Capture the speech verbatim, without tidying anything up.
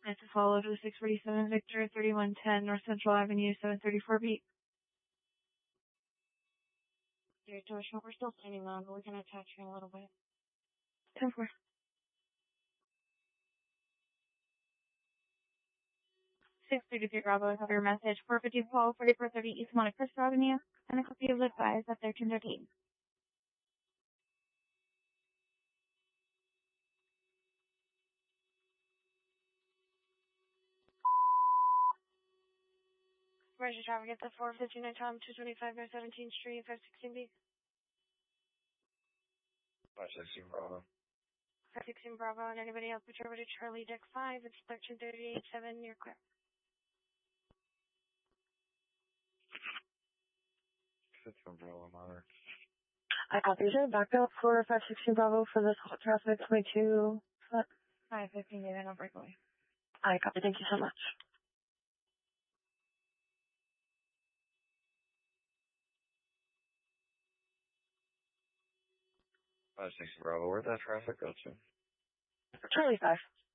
It's a follow to the six forty-seven Victor, thirty-one ten North Central Avenue, seven thirty-four beat. Dear Joshua, we're still standing on, but we're going to attach you in a little bit. ten four. six thirty-three Bravo, I have your message. four fifty Paul, forty-four thirty East Monte Cristo Avenue, and a copy of the advise at thirteen thirteen. Roger, traffic at the four fifty-nine Tom, two twenty-five North seventeenth Street, five sixteen B. five sixteen Bravo. five sixteen Bravo, and anybody else which over to Charlie Deck five, it's thirteen thirty-eight seven, you're clear. fifteen Bravo, monitor. I copy you. Back up for five sixteen Bravo for this hot traffic twenty-two. five fifteen, David, no breakaway. I copy. Thank you so much. five sixteen Bravo, where'd that traffic go to? Charlie five.